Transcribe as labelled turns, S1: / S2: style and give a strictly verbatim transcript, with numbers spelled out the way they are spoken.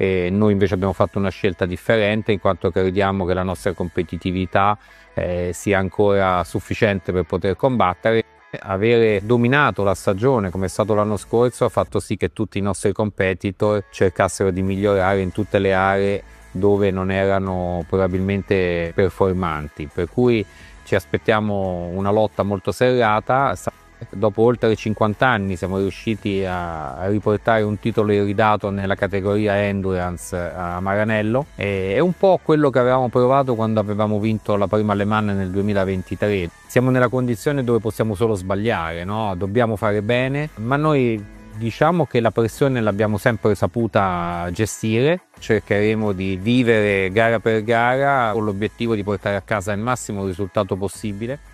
S1: e noi invece abbiamo fatto una scelta differente, in quanto crediamo che la nostra competitività eh, sia ancora sufficiente per poter combattere. Avere dominato la stagione come è stato l'anno scorso ha fatto sì che tutti i nostri competitor cercassero di migliorare in tutte le aree dove non erano probabilmente performanti, per cui ci aspettiamo una lotta molto serrata. Dopo oltre cinquanta anni siamo riusciti a riportare un titolo iridato nella categoria Endurance a Maranello, e è un po' quello che avevamo provato quando avevamo vinto la prima Le Mans nel duemilaventitré. Siamo nella condizione dove possiamo solo sbagliare, no? Dobbiamo fare bene, ma noi diciamo che la pressione l'abbiamo sempre saputa gestire. Cercheremo di vivere gara per gara con l'obiettivo di portare a casa il massimo risultato possibile.